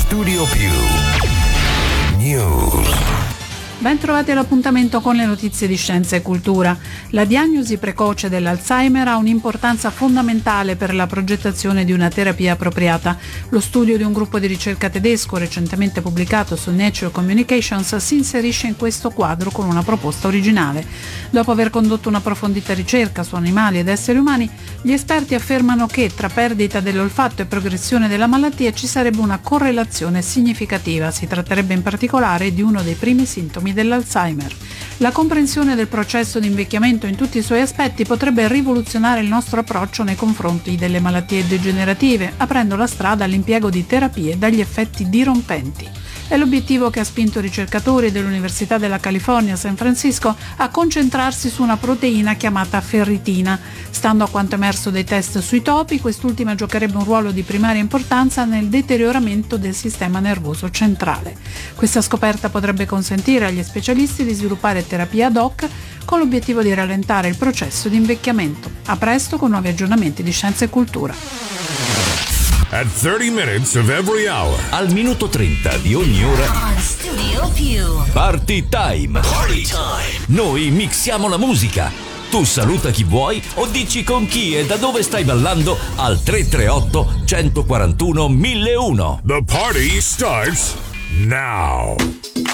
Studio Più News. Ben trovati all'appuntamento con le notizie di scienza e cultura. La diagnosi precoce dell'Alzheimer ha un'importanza fondamentale per la progettazione di una terapia appropriata. Lo studio di un gruppo di ricerca tedesco recentemente pubblicato su Nature Communications si inserisce in questo quadro con una proposta originale. Dopo aver condotto un'approfondita ricerca su animali ed esseri umani, gli esperti affermano che tra perdita dell'olfatto e progressione della malattia ci sarebbe una correlazione significativa. Si tratterebbe in particolare di uno dei primi sintomi dell'Alzheimer. La comprensione del processo di invecchiamento in tutti i suoi aspetti potrebbe rivoluzionare il nostro approccio nei confronti delle malattie degenerative, aprendo la strada all'impiego di terapie dagli effetti dirompenti. È l'obiettivo che ha spinto ricercatori dell'Università della California a San Francisco a concentrarsi su una proteina chiamata ferritina. Stando a quanto emerso dai test sui topi, quest'ultima giocherebbe un ruolo di primaria importanza nel deterioramento del sistema nervoso centrale. Questa scoperta potrebbe consentire agli specialisti di sviluppare terapie ad hoc con l'obiettivo di rallentare il processo di invecchiamento. A presto con nuovi aggiornamenti di scienza e cultura. At 30 minutes of every hour. Al minuto 30 di ogni ora. On Studio Più. Party time. Party time. Noi mixiamo la musica. Tu saluta chi vuoi o dici con chi e da dove stai ballando al 338 141 1001. The party starts now.